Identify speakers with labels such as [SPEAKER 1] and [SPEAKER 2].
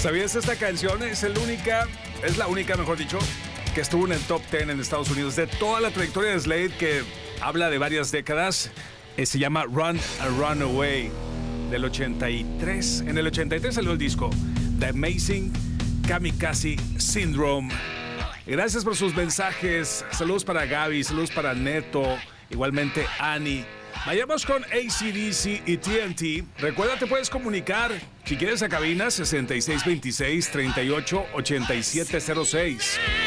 [SPEAKER 1] ¿Sabías esta canción? Es la única, mejor dicho, que estuvo en el top 10 en Estados Unidos de toda la trayectoria de Slade, que habla de varias décadas. Se llama Run and Run Away del 83. En el 83 salió el disco The Amazing Kamikaze Syndrome. Gracias por sus mensajes. Saludos para Gaby, saludos para Neto, igualmente Annie. Vayamos con AC/DC y TNT. Recuerda, te puedes comunicar si quieres a cabina 6626-388706.